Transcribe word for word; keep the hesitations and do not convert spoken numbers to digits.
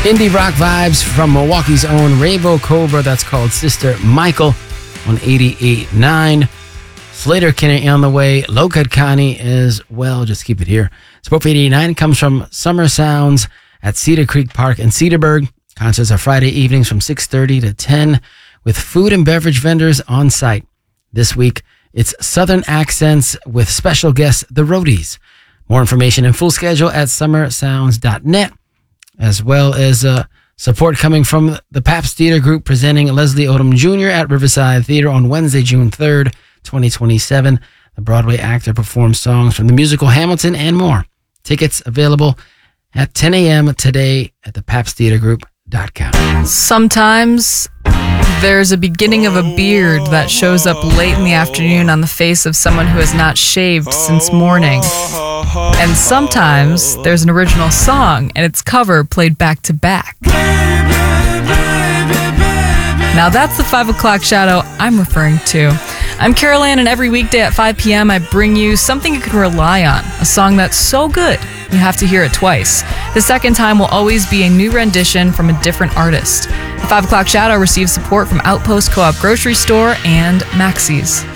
Indie rock vibes from Milwaukee's own Rainbow Cobra. That's called Sister Michael on eighty-eight point nine. Slater Kinney on the way. Lokad Khani as well. Just keep it here. Support for eighty-eight point nine comes from Summer Sounds at Cedar Creek Park in Cedarburg. Concerts are Friday evenings from six thirty to ten with food and beverage vendors on site. This week, it's Southern Accents with special guests, the Roadies. More information and full schedule at summer sounds dot net, as well as uh, support coming from the Pabst Theater Group presenting Leslie Odom Junior at Riverside Theater on Wednesday, June third, twenty twenty-seven. The Broadway actor performs songs from the musical Hamilton and more. Tickets available at ten a.m. today at the pabst theater group dot com. Sometimes there's a beginning of a beard that shows up late in the afternoon on the face of someone who has not shaved since morning. And sometimes there's an original song and its cover played back to back. Now that's the five o'clock shadow I'm referring to. I'm Carol Ann, and every weekday at five p.m. I bring you something you can rely on, a song that's so good you have to hear it twice. The second time will always be a new rendition from a different artist. The five o'clock shadow receives support from Outpost Co-op Grocery Store and Maxey's.